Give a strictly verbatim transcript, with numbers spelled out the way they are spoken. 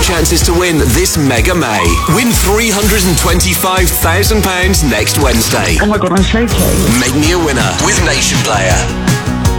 chances to win this Mega May. Win three hundred twenty-five thousand pounds next Wednesday. Oh my god, I'm shaking. Make me a winner with Nation Player.